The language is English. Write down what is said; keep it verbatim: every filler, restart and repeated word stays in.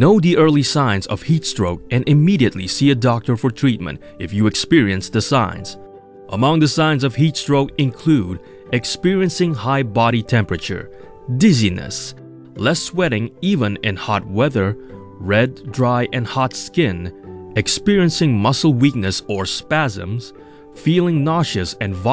Know the early signs of heat stroke and immediately see a doctor for treatment if you experience the signs. Among the signs of heat stroke include experiencing high body temperature, dizziness, less sweating even in hot weather, red, dry, and hot skin, experiencing muscle weakness or spasms, feeling nauseous and vomiting.